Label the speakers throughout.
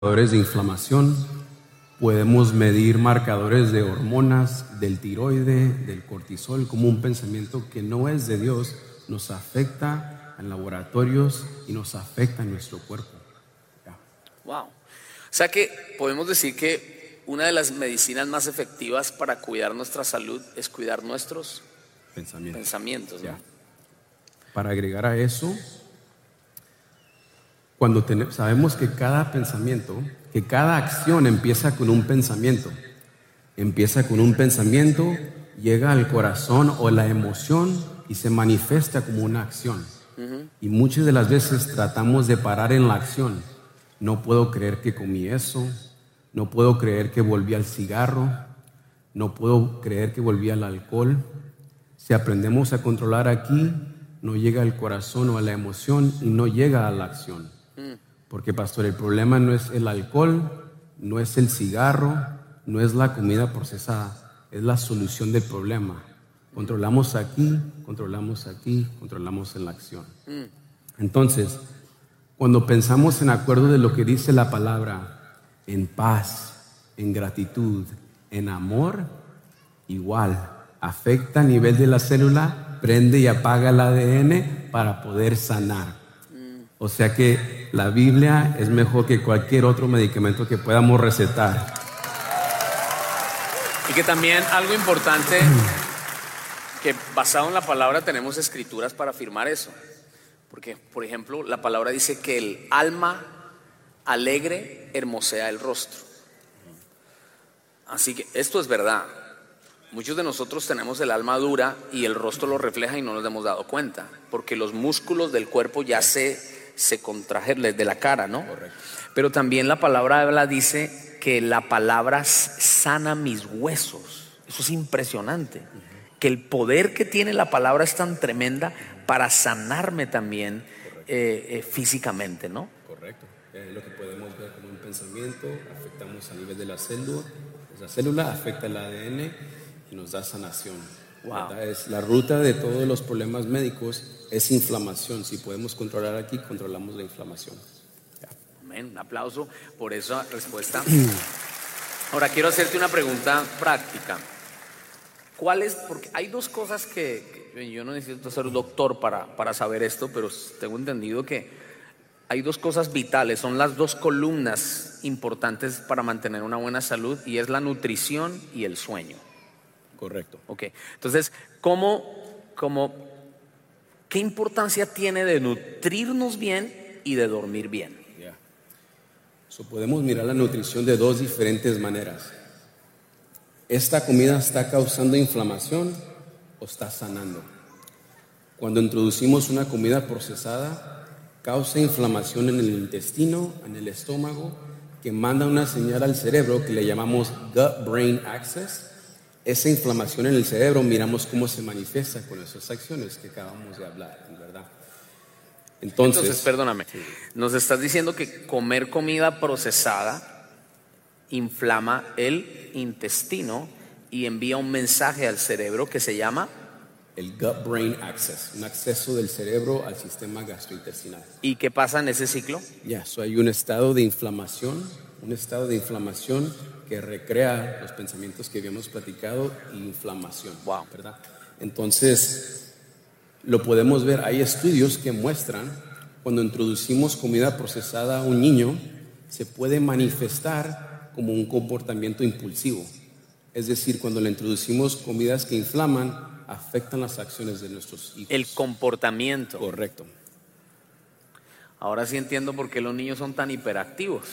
Speaker 1: marcadores de inflamación, podemos medir marcadores de hormonas, del tiroide, del cortisol, como un pensamiento que no es de Dios nos afecta en laboratorios y nos afecta en nuestro cuerpo.
Speaker 2: Wow. O sea que podemos decir que una de las medicinas más efectivas para cuidar nuestra salud es cuidar nuestros pensamientos, ¿no?
Speaker 1: Para agregar a eso, cuando sabemos que cada pensamiento, que cada acción empieza con un pensamiento, llega al corazón o la emoción y se manifiesta como una acción. Y muchas de las veces tratamos de parar en la acción. No puedo creer que comí eso, no puedo creer que volví al cigarro, no puedo creer que volví al alcohol. Si aprendemos a controlar aquí, no llega al corazón o a la emoción y no llega a la acción. Porque, pastor, el problema no es el alcohol, no es el cigarro, no es la comida procesada, es la solución del problema. Controlamos aquí, controlamos en la acción. Entonces, cuando pensamos en acuerdo de lo que dice la palabra, en paz, en gratitud, en amor, igual, afecta a nivel de la célula, prende y apaga el ADN para poder sanar. O sea que la Biblia es mejor que cualquier otro medicamento que podamos recetar.
Speaker 2: Y que también algo importante, que basado en la palabra tenemos escrituras para afirmar eso. Porque, por ejemplo, la palabra dice que el alma alegre hermosea el rostro. Así que esto es verdad. Muchos de nosotros tenemos el alma dura y el rostro lo refleja y no nos hemos dado cuenta, porque los músculos del cuerpo ya se contrajeron de la cara, ¿no?
Speaker 1: Correcto.
Speaker 2: Pero también la palabra habla, dice que la palabra sana mis huesos. Eso es impresionante. Que el poder que tiene la palabra es tan tremenda para sanarme también físicamente, ¿no?
Speaker 1: Correcto. Es lo que podemos ver como un pensamiento, afectamos a nivel de la célula afecta el ADN y nos da sanación.
Speaker 2: Wow.
Speaker 1: Es la ruta de todos los problemas médicos es inflamación. Si podemos controlar aquí, controlamos la inflamación.
Speaker 2: Amén. Un aplauso por esa respuesta. Ahora quiero hacerte una pregunta práctica. Porque hay dos cosas que yo no necesito ser doctor para saber esto, pero tengo entendido que hay dos cosas vitales, son las dos columnas importantes para mantener una buena salud, y es la nutrición y el sueño.
Speaker 1: Correcto.
Speaker 2: Ok, entonces, ¿qué importancia tiene de nutrirnos bien y de dormir bien?
Speaker 1: Podemos mirar la nutrición de dos diferentes maneras. ¿Esta comida está causando inflamación o está sanando? Cuando introducimos una comida procesada, causa inflamación en el intestino, en el estómago, que manda una señal al cerebro que le llamamos gut-brain axis. Esa inflamación en el cerebro, miramos cómo se manifiesta con esas acciones que acabamos de hablar, ¿verdad? Entonces,
Speaker 2: perdóname, nos estás diciendo que comer comida procesada inflama el intestino y envía un mensaje al cerebro que se llama
Speaker 1: el gut-brain axis, un acceso del cerebro al sistema gastrointestinal.
Speaker 2: ¿Y qué pasa en ese ciclo?
Speaker 1: Hay un estado de inflamación, que recrea los pensamientos que habíamos platicado y inflamación.
Speaker 2: Wow.
Speaker 1: ¿Verdad? Entonces, lo podemos ver, hay estudios que muestran cuando introducimos comida procesada a un niño, se puede manifestar como un comportamiento impulsivo. Es decir, cuando le introducimos comidas que inflaman, afectan las acciones de nuestros hijos.
Speaker 2: El comportamiento.
Speaker 1: Correcto.
Speaker 2: Ahora sí entiendo por qué los niños son tan hiperactivos.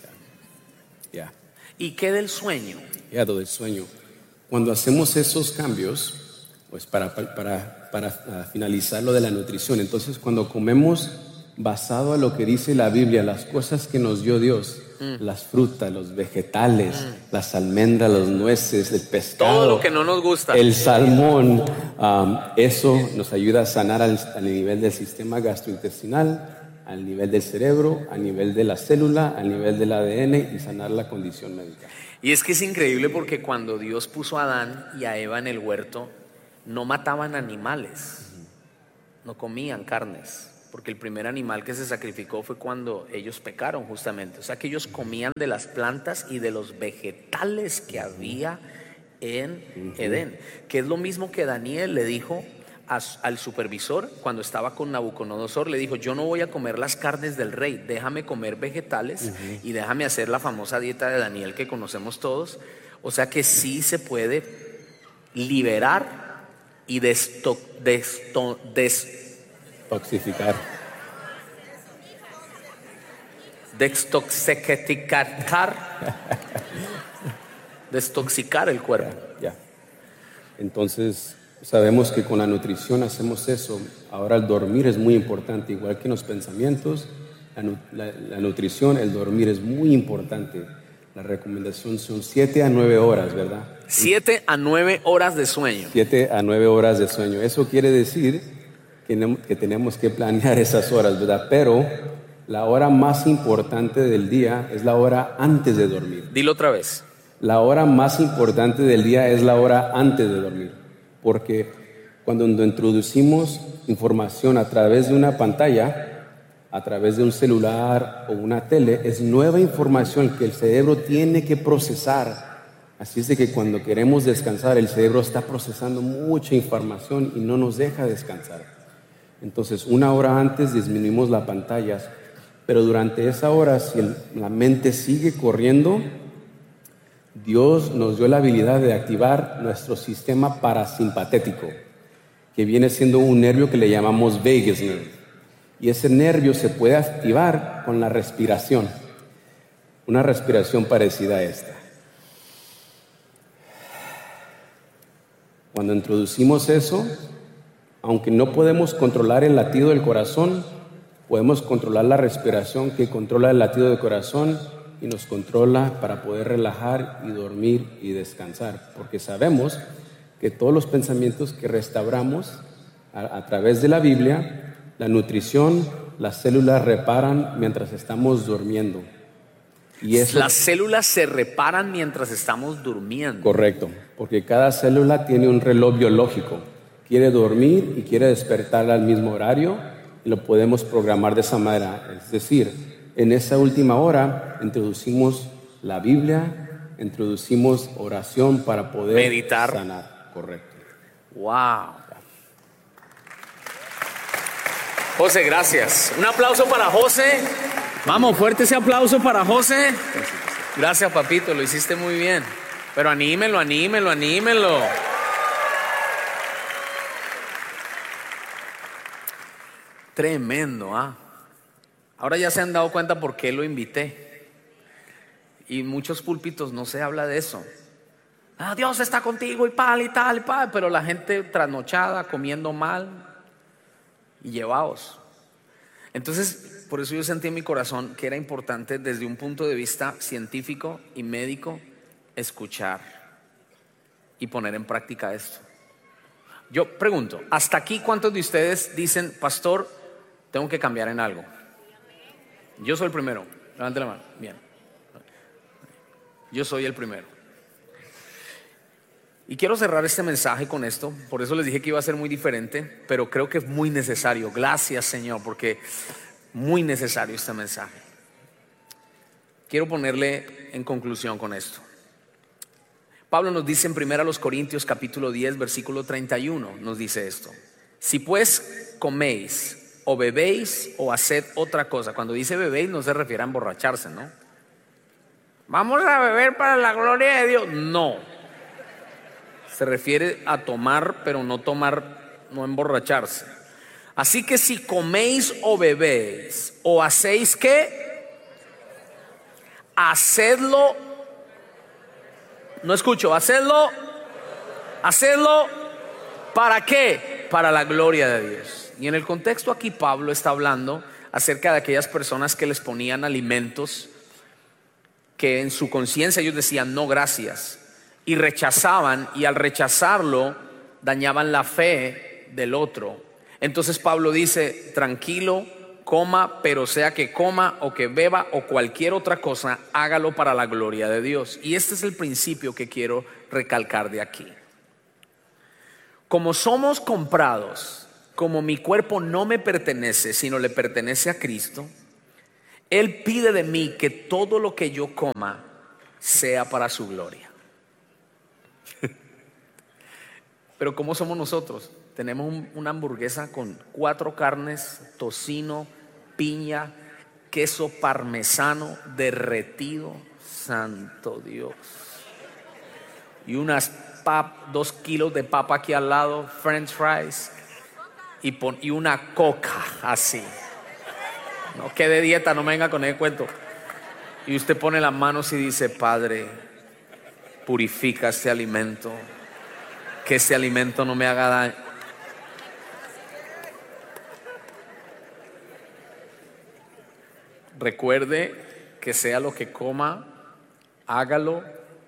Speaker 2: ¿Y qué del sueño?
Speaker 1: Del sueño. Cuando hacemos esos cambios, pues para finalizar lo de la nutrición, entonces cuando comemos basado a lo que dice la Biblia, las cosas que nos dio Dios, las frutas, los vegetales, las almendras, los nueces, el pescado,
Speaker 2: todo lo que no nos gusta,
Speaker 1: el salmón, eso nos ayuda a sanar al nivel del sistema gastrointestinal, al nivel del cerebro, al nivel de la célula, al nivel del ADN y sanar la condición médica.
Speaker 2: Y es que es increíble porque cuando Dios puso a Adán y a Eva en el huerto, no mataban animales, no comían carnes, porque el primer animal que se sacrificó fue cuando ellos pecaron justamente. O sea que ellos comían de las plantas y de los vegetales que había en Edén, que es lo mismo que Daniel le dijo al supervisor cuando estaba con Nabucodonosor. Le dijo: yo no voy a comer las carnes del rey, déjame comer vegetales y déjame hacer la famosa dieta de Daniel que conocemos todos. O sea que sí se puede liberar y
Speaker 1: Toxificar.
Speaker 2: destoxicar el cuerpo.
Speaker 1: Ya. Entonces, sabemos que con la nutrición hacemos eso. Ahora el dormir es muy importante, igual que en los pensamientos. La nutrición, el dormir es muy importante. La recomendación son 7 a 9 horas, ¿verdad?
Speaker 2: 7 a 9 horas de sueño.
Speaker 1: 7 a 9 horas de sueño. Eso quiere decir que tenemos que planear esas horas, ¿verdad? Pero la hora más importante del día es la hora antes de dormir.
Speaker 2: Dilo otra vez.
Speaker 1: La hora más importante del día es la hora antes de dormir. Porque cuando introducimos información a través de una pantalla, a través de un celular o una tele, es nueva información que el cerebro tiene que procesar. Así es de que cuando queremos descansar, el cerebro está procesando mucha información y no nos deja descansar. Entonces, una hora antes disminuimos las pantallas, pero durante esa hora, si la mente sigue corriendo, Dios nos dio la habilidad de activar nuestro sistema parasimpatético, que viene siendo un nervio que le llamamos vagus nerve. Y ese nervio se puede activar con la respiración, una respiración parecida a esta. Cuando introducimos eso, aunque no podemos controlar el latido del corazón, podemos controlar la respiración que controla el latido del corazón y nos controla para poder relajar y dormir y descansar. Porque sabemos que todos los pensamientos que restauramos a través de la Biblia, la nutrición, las células reparan mientras estamos durmiendo. Y eso,
Speaker 2: las células se reparan mientras estamos durmiendo.
Speaker 1: Correcto, porque cada célula tiene un reloj biológico. Quiere dormir y quiere despertar al mismo horario y lo podemos programar de esa manera. Es decir, en esa última hora introducimos la Biblia, introducimos oración para poder
Speaker 2: meditar,
Speaker 1: sanar. Correcto.
Speaker 2: Wow. José, gracias. Un aplauso para José. Vamos, fuerte ese aplauso para José. Gracias, papito, lo hiciste muy bien. Pero anímelo. Tremendo, ¿ah? Ahora ya se han dado cuenta por qué lo invité. Y en muchos púlpitos no se habla de eso. Dios está contigo y tal, pero la gente trasnochada, comiendo mal y llevados. Entonces, por eso yo sentí en mi corazón que era importante desde un punto de vista científico y médico escuchar y poner en práctica esto. Yo pregunto, hasta aquí, ¿cuántos de ustedes dicen: pastor, tengo que cambiar en algo? Yo soy el primero. Levante la mano. Bien. Yo soy el primero. Y quiero cerrar este mensaje con esto. Por eso les dije que iba a ser muy diferente, pero creo que es muy necesario. Gracias, Señor, porque muy necesario este mensaje. Quiero ponerle en conclusión con esto. Pablo nos dice en 1 Corintios capítulo 10 versículo 31, nos dice esto: si pues coméis o bebéis o haced otra cosa. Cuando dice bebéis no se refiere a emborracharse, ¿no? Vamos a beber para la gloria de Dios. No. Se refiere a tomar, pero no emborracharse. Así que si coméis o bebéis o hacéis ¿qué? Hacedlo. No escucho. Hacedlo. ¿Para qué? Para la gloria de Dios. Y en el contexto aquí Pablo está hablando acerca de aquellas personas que les ponían alimentos que en su conciencia ellos decían no gracias, y rechazaban, y al rechazarlo dañaban la fe del otro. Entonces Pablo dice: tranquilo, coma, pero sea que coma o que beba o cualquier otra cosa, hágalo para la gloria de Dios. Y este es el principio que quiero recalcar de aquí. Como somos comprados como mi cuerpo no me pertenece, sino le pertenece a Cristo, Él pide de mí que todo lo que yo coma sea para su gloria. Pero ¿cómo somos nosotros? Tenemos una hamburguesa con 4 carnes, tocino, piña, queso parmesano derretido, santo Dios, y 2 kilos de papa aquí al lado, french fries, y una coca así. No, que de dieta, no me venga con ese cuento. Y usted pone las manos y dice: Padre, purifica este alimento, que este alimento no me haga daño. Recuerde que sea lo que coma, hágalo.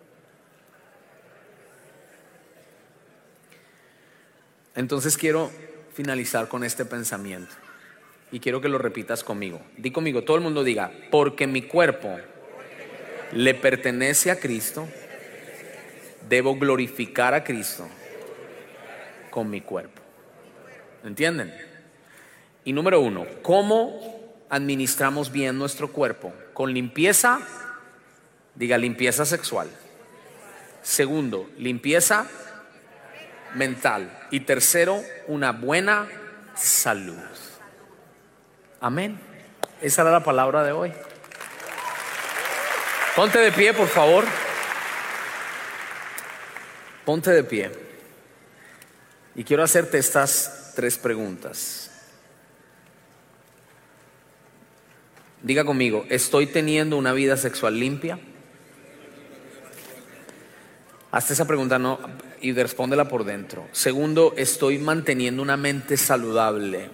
Speaker 2: Entonces quiero finalizar con este pensamiento y quiero que lo repitas conmigo. Di conmigo, todo el mundo diga: porque mi cuerpo le pertenece a Cristo, debo glorificar a Cristo con mi cuerpo. ¿Entienden? Y número 1, ¿cómo administramos bien nuestro cuerpo? Con limpieza, diga limpieza sexual. Segundo, limpieza mental. Y tercero, una buena salud. Amén. Esa era la palabra de hoy. Ponte de pie, por favor. Ponte de pie. Y quiero hacerte estas 3 preguntas. Diga conmigo: ¿estoy teniendo una vida sexual limpia? Hazte esa pregunta y respóndela por dentro. Segundo, ¿estoy manteniendo una mente saludable?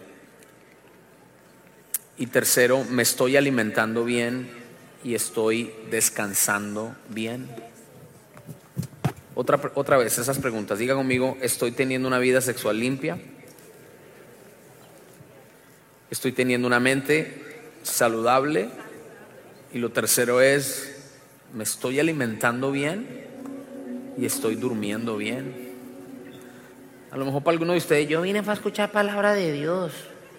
Speaker 2: Y tercero, ¿me estoy alimentando bien y estoy descansando bien? Otra vez esas preguntas. Diga conmigo: ¿estoy teniendo una vida sexual limpia? ¿Estoy teniendo una mente saludable? Y lo tercero es: ¿me estoy alimentando bien y estoy durmiendo bien? A lo mejor para alguno de ustedes: yo vine para escuchar palabra de Dios.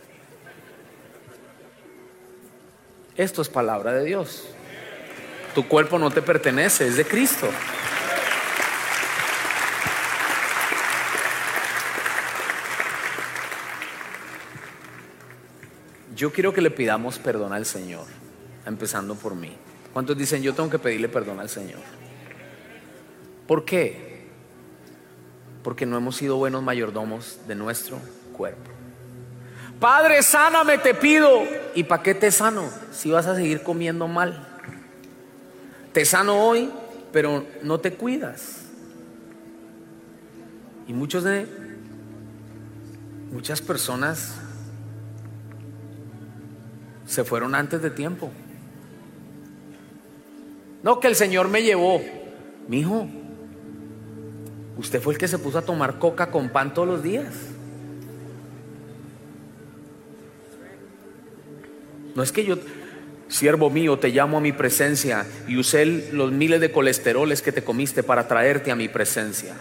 Speaker 2: Esto es palabra de Dios. Tu cuerpo no te pertenece, es de Cristo. Yo quiero que le pidamos perdón al Señor, empezando por mí. ¿Cuántos dicen: yo tengo que pedirle perdón al Señor? ¿Por qué? Porque no hemos sido buenos mayordomos de nuestro cuerpo. Padre, sáname, te pido. ¿Y para qué te sano si vas a seguir comiendo mal? Te sano hoy, pero no te cuidas. Y muchas personas se fueron antes de tiempo. No, que el Señor me llevó. Mijo, usted fue el que se puso a tomar coca con pan todos los días. No es que yo, siervo mío, te llamo a mi presencia y usé los miles de colesteroles que te comiste para traerte a mi presencia.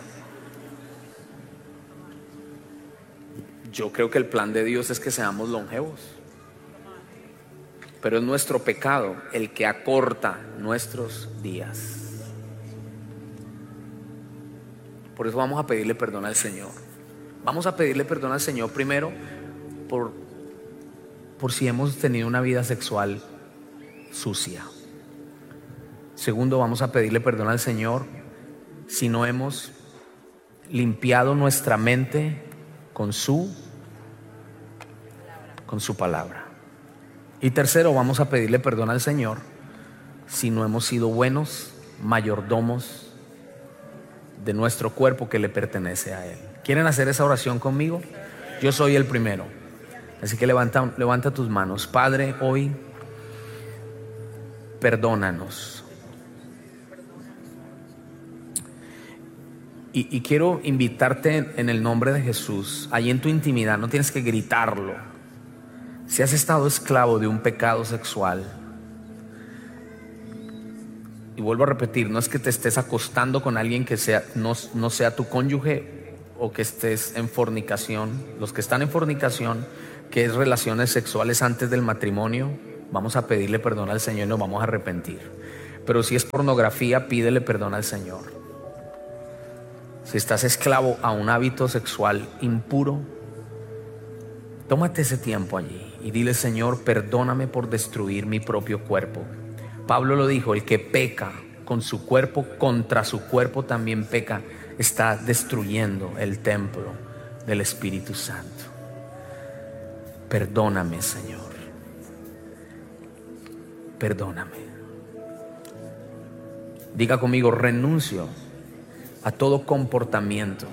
Speaker 2: Yo creo que el plan de Dios es que seamos longevos, pero es nuestro pecado el que acorta nuestros días. Por eso vamos a pedirle perdón al Señor. Vamos a pedirle perdón al Señor primero por si hemos tenido una vida sexual sucia. Segundo, vamos a pedirle perdón al Señor si no hemos limpiado nuestra mente con su palabra. Y tercero, vamos a pedirle perdón al Señor si no hemos sido buenos mayordomos de nuestro cuerpo que le pertenece a Él. ¿Quieren hacer esa oración conmigo? Yo soy el primero. Así que levanta tus manos. Padre, hoy perdónanos. Y quiero invitarte en el nombre de Jesús, ahí en tu intimidad, no tienes que gritarlo. Si has estado esclavo de un pecado sexual, y vuelvo a repetir, no es que te estés acostando con alguien que no sea tu cónyuge o que estés en fornicación, los que están en fornicación, que es relaciones sexuales antes del matrimonio, vamos a pedirle perdón al Señor y nos vamos a arrepentir. Pero si es pornografía, pídele perdón al Señor. Si estás esclavo a un hábito sexual impuro, tómate ese tiempo allí y dile: Señor, perdóname por destruir mi propio cuerpo. Pablo lo dijo: el que peca con su cuerpo, contra su cuerpo también peca. Está destruyendo el templo del Espíritu Santo. Perdóname, Señor. Perdóname. Diga conmigo: renuncio a todo comportamiento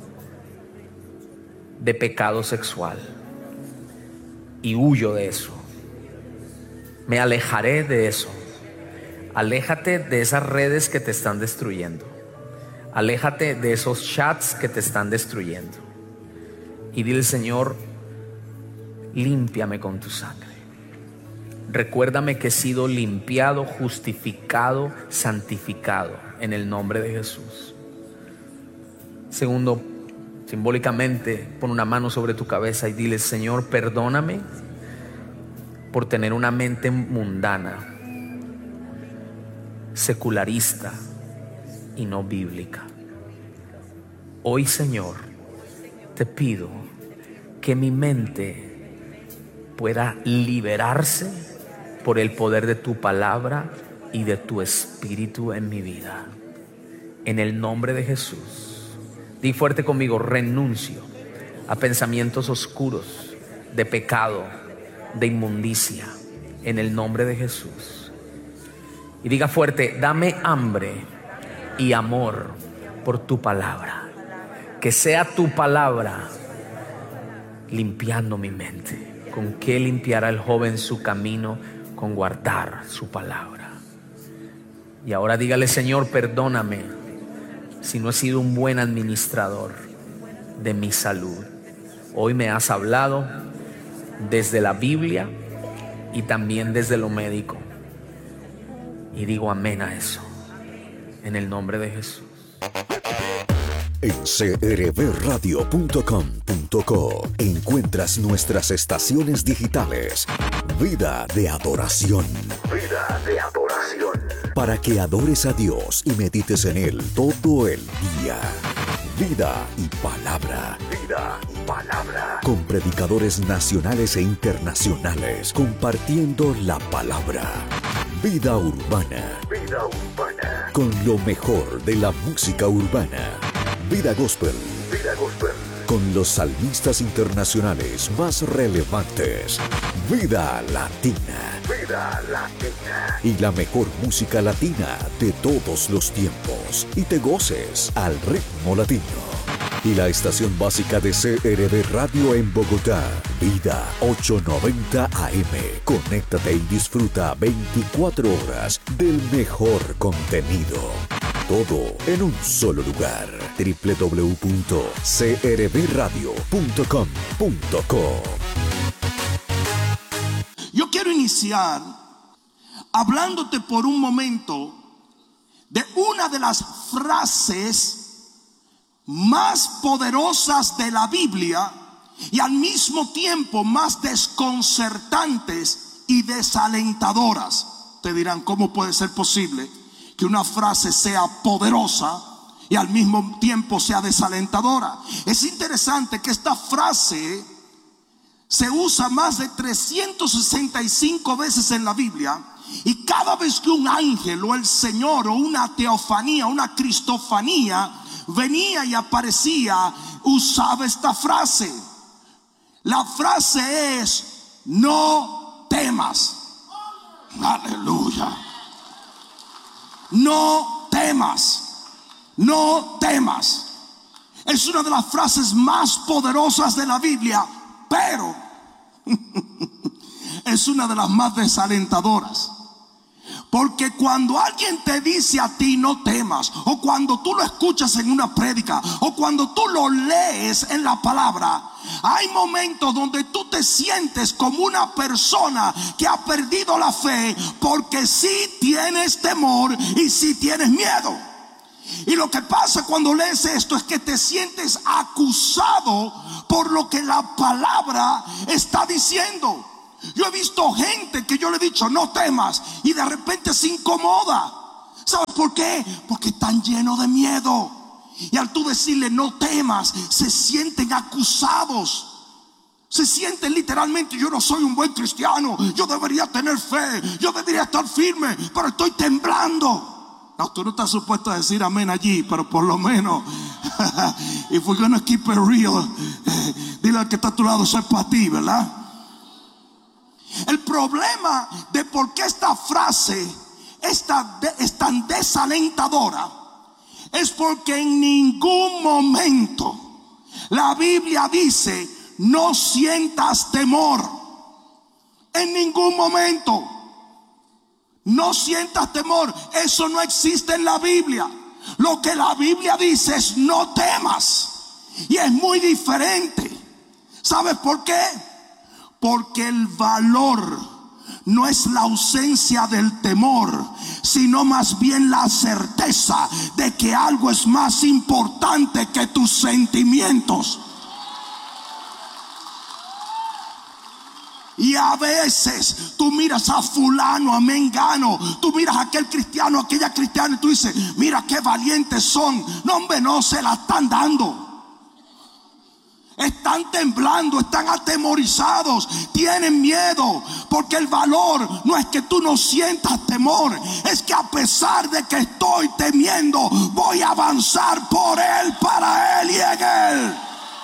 Speaker 2: de pecado sexual y huyo de eso. Me alejaré de eso. Aléjate de esas redes que te están destruyendo. Aléjate de esos chats que te están destruyendo. Y dile: Señor, límpiame con tu sangre. Recuérdame que he sido limpiado, justificado, santificado en el nombre de Jesús. Segundo, simbólicamente, pon una mano sobre tu cabeza y dile: Señor, perdóname por tener una mente mundana, secularista y no bíblica. Hoy, Señor, te pido que mi mente pueda liberarse por el poder de tu palabra y de tu Espíritu en mi vida. En el nombre de Jesús. Di fuerte conmigo: renuncio a pensamientos oscuros de pecado, de inmundicia, en el nombre de Jesús. Y diga fuerte: dame hambre y amor por tu palabra. Que sea tu palabra limpiando mi mente. ¿Con qué limpiará el joven su camino? Con guardar su palabra. Y ahora dígale: Señor, perdóname si no he sido un buen administrador de mi salud. Hoy me has hablado desde la Biblia y también desde lo médico. Y digo amén a eso, en el nombre de Jesús.
Speaker 3: En crbradio.com.co encuentras nuestras estaciones digitales. Vida de adoración. Vida de adoración. Para que adores a Dios y medites en Él todo el día. Vida y palabra. Vida y palabra. Con predicadores nacionales e internacionales compartiendo la palabra. Vida urbana. Vida urbana. Con lo mejor de la música urbana. Vida gospel. Vida gospel. Con los salmistas internacionales más relevantes. Vida latina. Vida latina. Y la mejor música latina de todos los tiempos. Y te goces al ritmo latino. Y la estación básica de CRB Radio en Bogotá. Vida 890 AM. Conéctate y disfruta 24 horas del mejor contenido. Todo en un solo lugar. www.crbradio.com.co.
Speaker 4: Yo quiero iniciar hablándote por un momento de una de las frases más poderosas de la Biblia y al mismo tiempo más desconcertantes y desalentadoras. Te dirán: ¿cómo puede ser posible que una frase sea poderosa y al mismo tiempo sea desalentadora? Es interesante que esta frase se usa más de 365 veces en la Biblia, y cada vez que un ángel o el Señor o una teofanía, una cristofanía venía y aparecía, usaba esta frase. La frase es: no temas. Aleluya. No temas. No temas. Es una de las frases más poderosas de la Biblia, pero es una de las más desalentadoras. Porque cuando alguien te dice a ti no temas, o cuando tú lo escuchas en una prédica, o cuando tú lo lees en la palabra, hay momentos donde tú te sientes como una persona que ha perdido la fe, porque sí tienes temor y sí tienes miedo. Y lo que pasa cuando lees esto es que te sientes acusado por lo que la palabra está diciendo. Yo he visto gente que yo le he dicho no temas y de repente se incomoda. ¿Sabes por qué? Porque están llenos de miedo. Y al tú decirle no temas, se sienten acusados. Se sienten literalmente, yo no soy un buen cristiano, yo debería tener fe, yo debería estar firme, pero estoy temblando. No, tú no estás supuesto a decir amén allí, pero por lo menos if we're gonna keep it real, dile al que está a tu lado, eso es para ti, ¿verdad? El problema de por qué esta frase es tan desalentadora es porque en ningún momento la Biblia dice no sientas temor. En ningún momento. No sientas temor. Eso no existe en la Biblia. Lo que la Biblia dice es no temas. Y es muy diferente. ¿Sabes por qué? Porque el valor no es la ausencia del temor, sino más bien la certeza de que algo es más importante que tus sentimientos. Y a veces tú miras a fulano, a mengano, tú miras a aquel cristiano, a aquella cristiana y tú dices, mira qué valientes son. No, hombre, no, se la están dando. Están temblando, están atemorizados, tienen miedo. Porque el valor no es que tú no sientas temor, es que a pesar de que estoy temiendo, voy a avanzar por Él, para Él y en Él.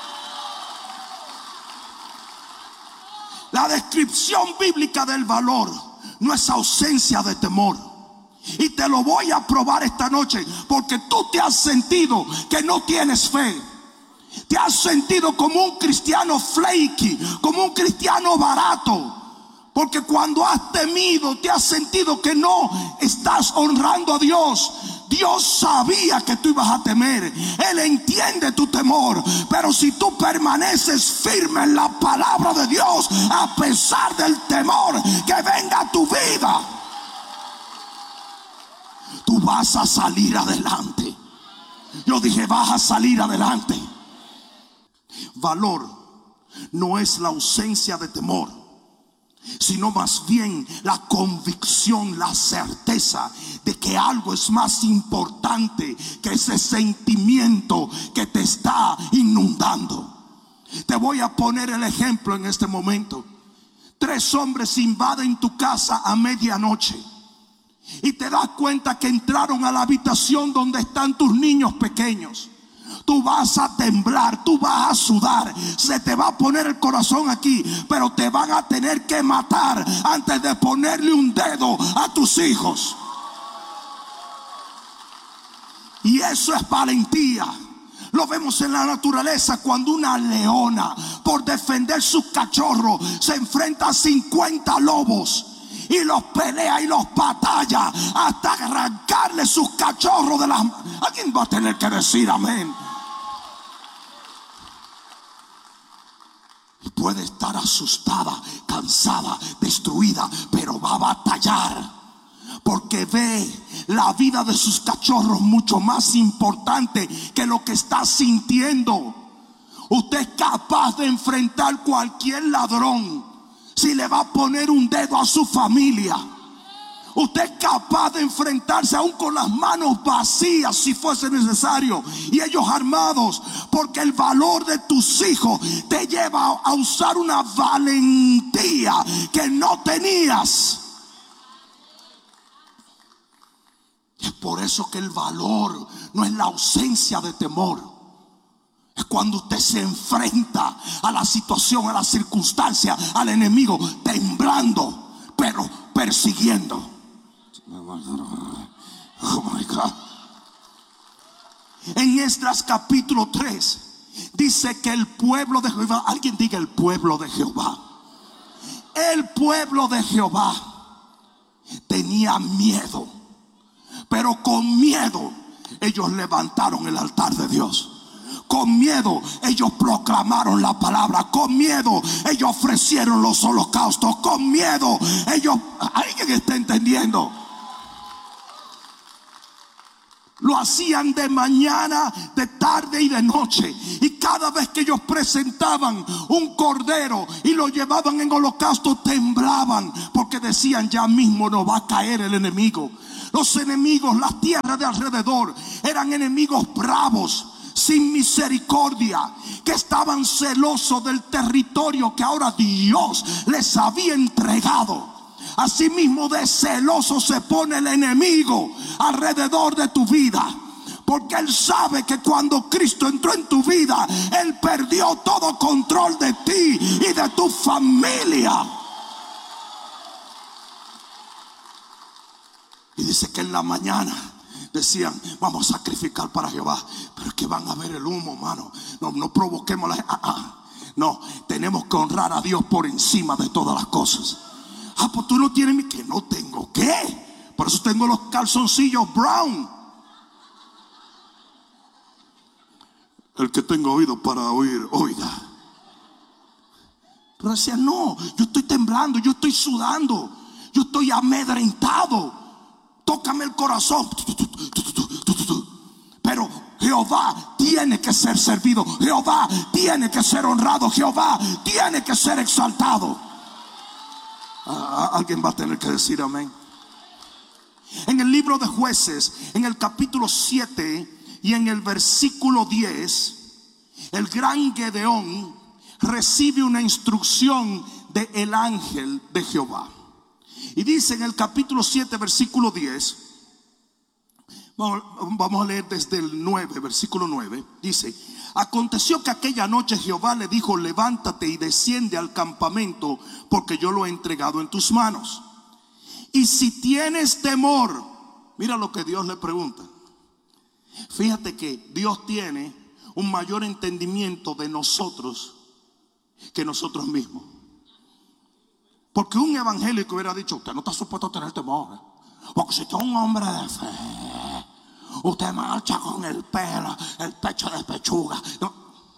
Speaker 4: La descripción bíblica del valor no es ausencia de temor. Y te lo voy a probar esta noche, porque tú te has sentido que no tienes fe. Te has sentido como un cristiano flaky, como un cristiano barato. Porque cuando has temido, te has sentido que no estás honrando a Dios. Dios sabía que tú ibas a temer. Él entiende tu temor. Pero si tú permaneces firme en la palabra de Dios, a pesar del temor que venga a tu vida, tú vas a salir adelante. Yo dije, vas a salir adelante. Valor no es la ausencia de temor, sino más bien la convicción, la certeza de que algo es más importante que ese sentimiento que te está inundando. Te voy a poner el ejemplo en este momento. 3 hombres invaden tu casa a medianoche y te das cuenta que entraron a la habitación donde están tus niños pequeños. Tú vas a temblar, tú vas a sudar, se te va a poner el corazón aquí, pero te van a tener que matar antes de ponerle un dedo a tus hijos. Y eso es valentía. Lo vemos en la naturaleza cuando una leona, por defender sus cachorros, se enfrenta a 50 lobos y los pelea y los batalla hasta arrancarle sus cachorros de las manos. Alguien va a tener que decir amén. Puede estar asustada, cansada, destruida, pero va a batallar, porque ve la vida de sus cachorros mucho más importante que lo que está sintiendo. Usted es capaz de enfrentar cualquier ladrón si le va a poner un dedo a su familia. Usted es capaz de enfrentarse aún con las manos vacías si fuese necesario, y ellos armados, porque el valor de tus hijos te lleva a usar una valentía que no tenías. Es por eso que el valor no es la ausencia de temor. Es cuando usted se enfrenta a la situación, a la circunstancia, al enemigo, temblando, pero persiguiendo. Oh my God. En Esdras capítulo 3 dice que el pueblo de Jehová, alguien diga el pueblo de Jehová. El pueblo de Jehová tenía miedo, pero con miedo ellos levantaron el altar de Dios. Con miedo ellos proclamaron la palabra. Con miedo ellos ofrecieron los holocaustos. Con miedo ellos, alguien está entendiendo. Lo hacían de mañana, de tarde y de noche. Y cada vez que ellos presentaban un cordero y lo llevaban en holocausto, temblaban, porque decían: ya mismo nos va a caer el enemigo. Los enemigos, las tierras de alrededor, eran enemigos bravos, sin misericordia, que estaban celosos del territorio que ahora Dios les había entregado. Asimismo de celoso se pone el enemigo alrededor de tu vida, porque él sabe que cuando Cristo entró en tu vida, él perdió todo control de ti y de tu familia. Y dice que en la mañana decían: vamos a sacrificar para Jehová. Pero es que van a ver el humo, mano. No provoquemos No, tenemos que honrar a Dios por encima de todas las cosas. Pues tú no tienes que no tengo qué. Por eso tengo los calzoncillos brown. El que tenga oído para oír, oiga. Pero decía: no, yo estoy temblando, yo estoy sudando, yo estoy amedrentado. Tócame el corazón. Pero Jehová tiene que ser servido. Jehová tiene que ser honrado. Jehová tiene que ser exaltado. Alguien va a tener que decir amén. En el libro de Jueces, en el capítulo 7 y en el versículo 10, el gran Gedeón recibe una instrucción del ángel de Jehová. Y dice en el capítulo 7, versículo 10, vamos a leer desde el 9, versículo 9. Dice: aconteció que aquella noche Jehová le dijo: levántate y desciende al campamento, porque yo lo he entregado en tus manos. Y si tienes temor, mira lo que Dios le pregunta. Fíjate que Dios tiene un mayor entendimiento de nosotros que nosotros mismos. Porque un evangélico hubiera dicho: usted no está supuesto a tener temor, porque si usted es un hombre de fe, usted marcha con el pecho de pechuga. No.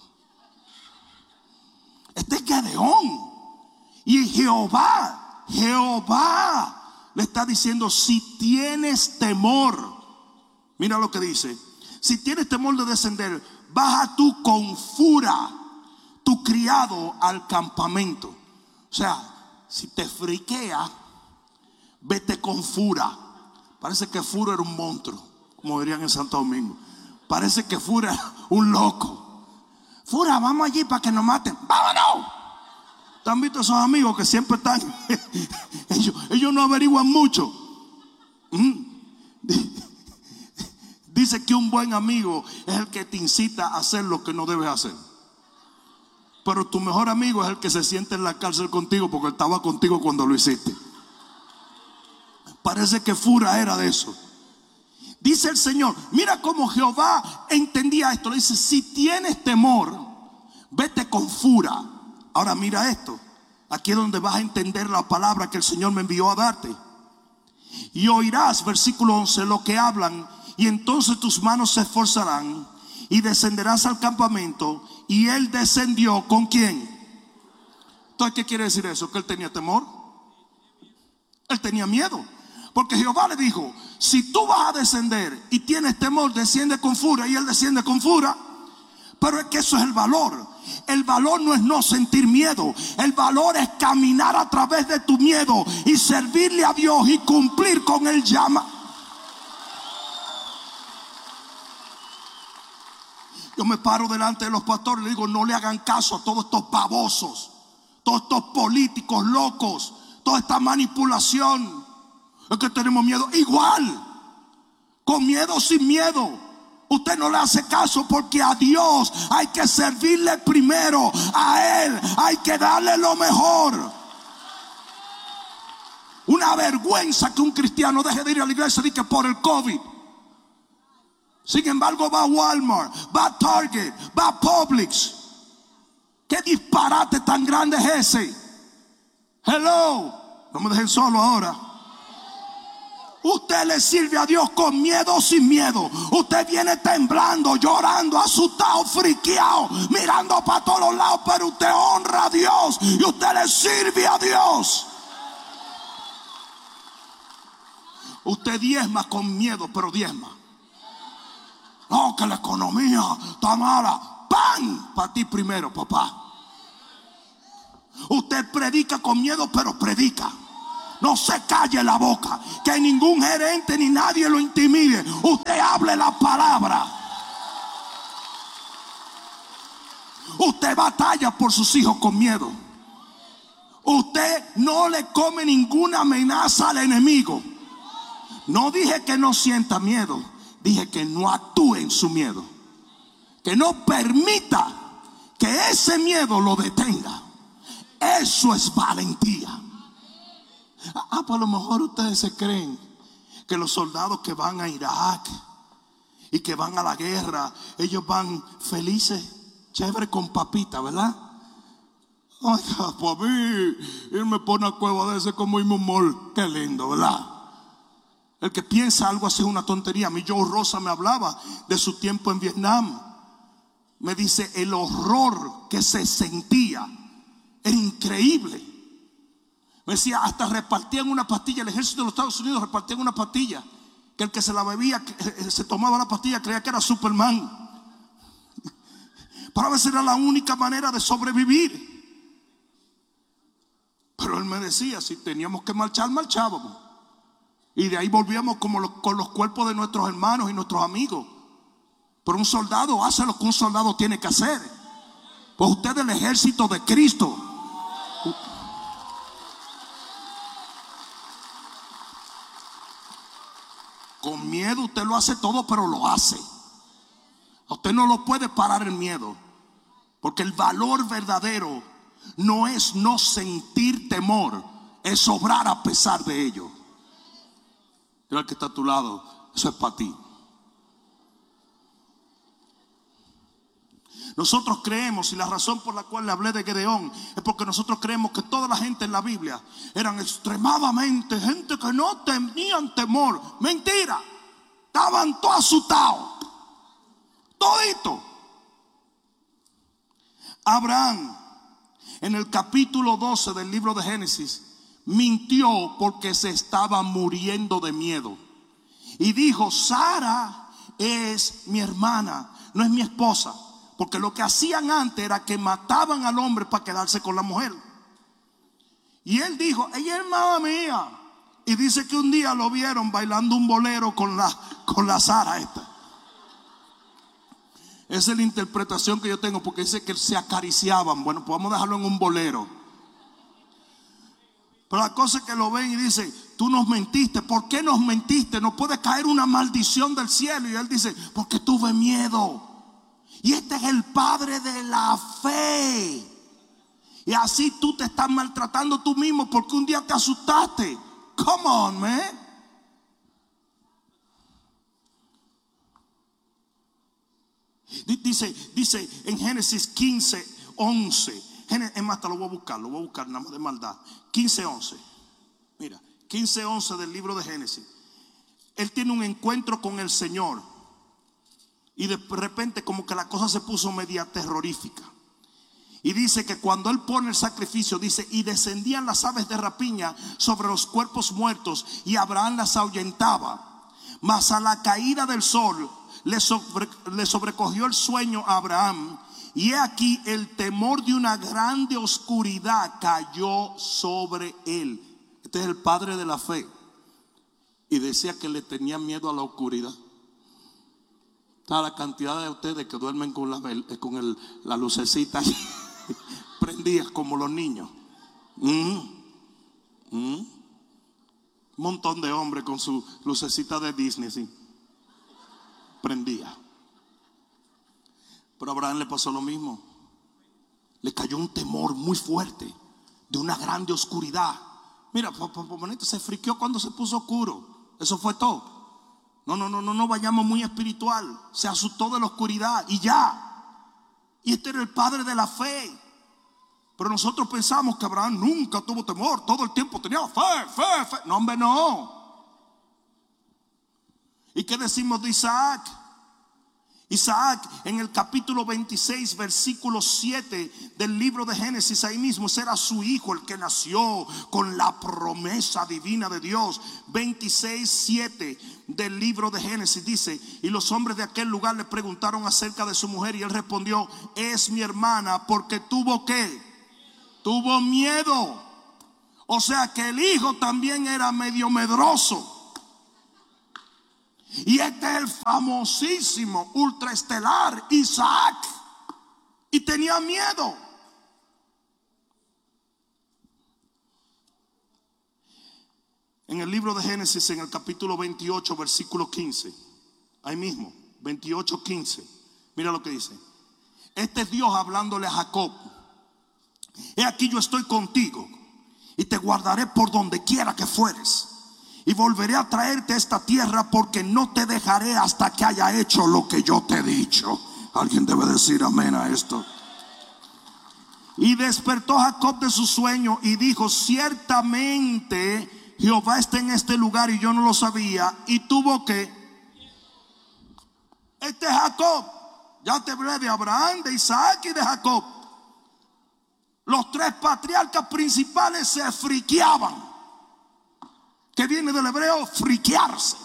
Speaker 4: Este es Gedeón. Y Jehová le está diciendo: si tienes temor, mira lo que dice: si tienes temor de descender, baja tú con fura tu criado al campamento. O sea, si te friquea, vete con fura. Parece que fura era un monstruo, como dirían en Santo Domingo. Parece que fura era un loco. Fura, vamos allí para que nos maten. ¡Vámonos! ¿Te han visto esos amigos que siempre están? ellos no averiguan mucho. Dice que un buen amigo es el que te incita a hacer lo que no debes hacer. Pero tu mejor amigo es el que se siente en la cárcel contigo, porque él estaba contigo cuando lo hiciste. Parece que fura era de eso. Dice el Señor, mira cómo Jehová entendía esto. Le dice: si tienes temor, vete con fura. Ahora mira esto. Aquí es donde vas a entender la palabra que el Señor me envió a darte. Y oirás, versículo 11, lo que hablan. Y entonces tus manos se esforzarán y descenderás al campamento. Y él descendió, ¿con quién? Entonces, ¿qué quiere decir eso? ¿Que él tenía temor? Él tenía miedo. Porque Jehová le dijo: si tú vas a descender y tienes temor, desciende con furia. Y él desciende con furia. Pero es que eso es el valor. El valor no es no sentir miedo. El valor es caminar a través de tu miedo y servirle a Dios y cumplir con el llamado. Yo me paro delante de los pastores y le digo: no le hagan caso a todos estos babosos, todos estos políticos locos, toda esta manipulación. Es que tenemos miedo. Igual, con miedo o sin miedo, usted no le hace caso, porque a Dios hay que servirle primero. A Él hay que darle lo mejor. Una vergüenza que un cristiano deje de ir a la iglesia y que por el COVID. Sin embargo, va a Walmart, va a Target, va a Publix. ¿Qué disparate tan grande es ese? Hello, no me dejen solo ahora. Usted le sirve a Dios con miedo o sin miedo. Usted viene temblando, llorando, asustado, friqueado, mirando para todos los lados, pero usted honra a Dios y usted le sirve a Dios. Usted diezma con miedo, pero diezma. que la economía está mala. ¡Pam! Para ti primero, papá. Usted predica con miedo, pero predica. No se calle la boca. Que ningún gerente ni nadie lo intimide. Usted hable la palabra. Usted batalla por sus hijos con miedo. Usted no le come ninguna amenaza al enemigo. No dije que no sienta miedo. Dije que no actúe en su miedo. Que no permita que ese miedo lo detenga. Eso es valentía. Pues a lo mejor ustedes se creen que los soldados que van a Irak y que van a la guerra, ellos van felices, chévere con papita, ¿verdad? Oiga, pues a mí irme por una cueva de ese como irme un mall, qué lindo, ¿verdad? El que piensa algo así es una tontería. A mí Joe Rosa me hablaba de su tiempo en Vietnam. Me dice el horror que se sentía era increíble. Me decía, hasta repartían una pastilla. El ejército de los Estados Unidos repartían una pastilla que el que se la bebía, se tomaba la pastilla, creía que era Superman. Para veces era la única manera de sobrevivir. Pero él me decía, si teníamos que marchar, marchábamos. Y de ahí volvíamos como con los cuerpos de nuestros hermanos y nuestros amigos. Pero un soldado hace lo que un soldado tiene que hacer. Pues usted es el ejército de Cristo. Con miedo usted lo hace todo, pero lo hace. A usted no lo puede parar el miedo. Porque el valor verdadero no es no sentir temor, es obrar a pesar de ello. Mira el que está a tu lado, eso es para ti. Nosotros creemos, y la razón por la cual le hablé de Gedeón es porque nosotros creemos que toda la gente en la Biblia eran extremadamente gente que no tenían temor. Mentira, estaban todos asustados, todito. Abraham, en el capítulo 12 del libro de Génesis, mintió porque se estaba muriendo de miedo y dijo: Sara es mi hermana, no es mi esposa. Porque lo que hacían antes era que mataban al hombre para quedarse con la mujer. Y él dijo: ella es hermana mía. Y dice que un día lo vieron bailando un bolero con la Sara esta. Esa es la interpretación que yo tengo, porque dice que se acariciaban. Bueno, pues vamos a dejarlo en un bolero. Pero la cosa es que lo ven y dice: tú nos mentiste. ¿Por qué nos mentiste? Nos puede caer una maldición del cielo. Y él dice: porque tuve miedo. Y este es el padre de la fe. Y así tú te estás maltratando tú mismo porque un día te asustaste. Come on, man. Dice en Génesis 15, 11. Es más, te lo voy a buscar nada más de maldad. 15, 11. Mira, 15, 11 del libro de Génesis. Él tiene un encuentro con el Señor. Y de repente como que la cosa se puso media terrorífica. Y dice que cuando él pone el sacrificio, dice: y descendían las aves de rapiña sobre los cuerpos muertos, y Abraham las ahuyentaba. Mas a la caída del sol le sobrecogió el sueño a Abraham, y he aquí el temor de una grande oscuridad cayó sobre él. Este es el padre de la fe. Y decía que le tenía miedo a la oscuridad. Está la cantidad de ustedes que duermen con la lucecita prendidas como los niños. Un montón de hombres con su lucecita de Disney, sí, prendía. Pero a Abraham le pasó lo mismo. Le cayó un temor muy fuerte de una grande oscuridad. Mira, bonito, se friqueó cuando se puso oscuro. Eso fue todo. No vayamos muy espiritual. Se asustó de la oscuridad y ya. Y este era el padre de la fe. Pero nosotros pensamos que Abraham nunca tuvo temor. Todo el tiempo tenía fe. No, hombre, no. ¿Y qué decimos de Isaac? Isaac, en el capítulo 26, versículo 7 del libro de Génesis, ahí mismo, ese era su hijo, el que nació con la promesa divina de Dios. 26, 7 del libro de Génesis dice: y los hombres de aquel lugar le preguntaron acerca de su mujer, y él respondió: es mi hermana, porque tuvo ¿qué? Tuvo miedo. O sea que el hijo también era medio medroso. Y este es el famosísimo ultraestelar Isaac, y tenía miedo. En el libro de Génesis, en el capítulo 28, versículo 15, ahí mismo, 28, 15, mira lo que dice. Este es Dios hablándole a Jacob: he aquí yo estoy contigo, y te guardaré por donde quiera que fueres, y volveré a traerte a esta tierra, porque no te dejaré hasta que haya hecho lo que yo te he dicho. Alguien debe decir amén a esto. Y despertó Jacob de su sueño y dijo: ciertamente Jehová está en este lugar, y yo no lo sabía. Y tuvo que. Este es Jacob. Ya te hablé de Abraham, de Isaac y de Jacob. Los tres patriarcas principales se friqueaban, que viene del hebreo friquearse.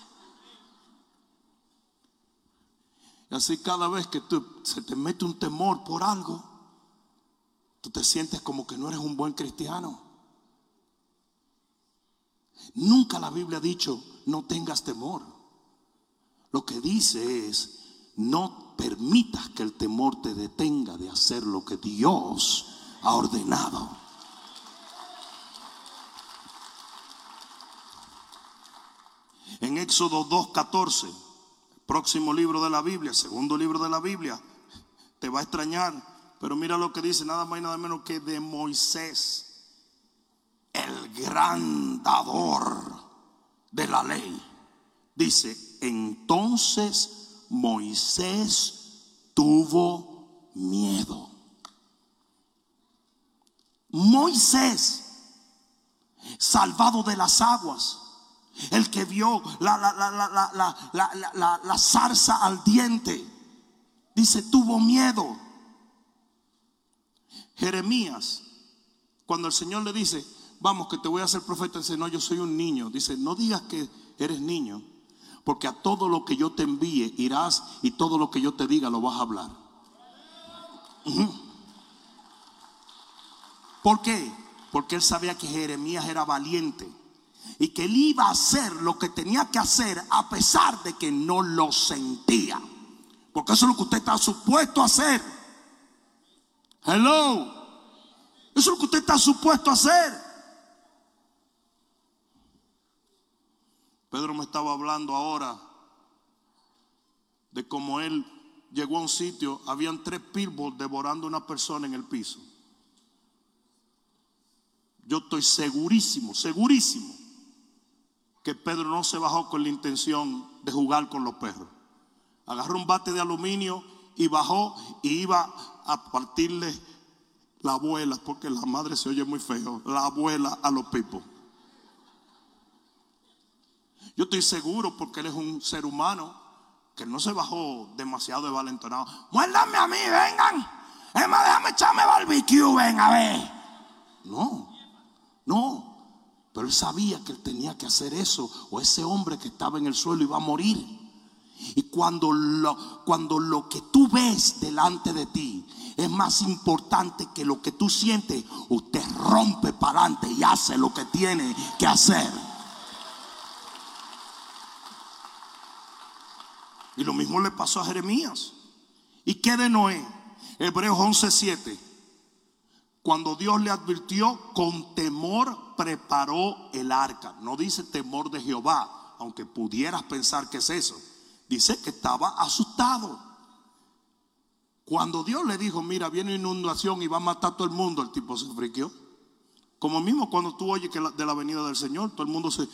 Speaker 4: Y así cada vez que se te mete un temor por algo, tú te sientes como que no eres un buen cristiano. Nunca la Biblia ha dicho no tengas temor. Lo que dice es: no permitas que el temor te detenga de hacer lo que Dios ha ordenado. En Éxodo 2:14, próximo libro de la Biblia, segundo libro de la Biblia, te va a extrañar, pero mira lo que dice, nada más y nada menos que de Moisés, el gran dador de la ley. Dice: entonces Moisés tuvo miedo. Moisés, salvado de las aguas, el que vio la zarza ardiente, dice, tuvo miedo. Jeremías, cuando el Señor le dice: vamos, que te voy a hacer profeta, dice: no, yo soy un niño. Dice: no digas que eres niño, porque a todo lo que yo te envíe irás, y todo lo que yo te diga lo vas a hablar. ¿Por qué? Porque él sabía que Jeremías era valiente, y que él iba a hacer lo que tenía que hacer a pesar de que no lo sentía, porque eso es lo que usted está supuesto a hacer. Hello. Eso es lo que usted está supuesto a hacer. Pedro me estaba hablando ahora de cómo él llegó a un sitio, habían 3 pitbulls devorando a una persona en el piso. Yo estoy segurísimo que Pedro no se bajó con la intención de jugar con los perros. Agarró un bate de aluminio y bajó, y iba a partirle la abuela, porque la madre se oye muy feo, la abuela a los pipos. Yo estoy seguro, porque él es un ser humano, que no se bajó demasiado de valentonado. Muérdame a mí, vengan. Es más, déjame echarme barbecue, ven a ver. No. Pero él sabía que él tenía que hacer eso, o ese hombre que estaba en el suelo iba a morir. Y cuando lo que tú ves delante de ti es más importante que lo que tú sientes, usted rompe para adelante y hace lo que tiene que hacer. Y lo mismo le pasó a Jeremías. ¿Y qué de Noé? Hebreos 11:7. Cuando Dios le advirtió, con temor preparó el arca. No dice temor de Jehová, aunque pudieras pensar que es eso. Dice que estaba asustado. Cuando Dios le dijo: mira, viene inundación y va a matar a todo el mundo, el tipo se friqueó. Como mismo cuando tú oyes que de la venida del Señor, todo el mundo se...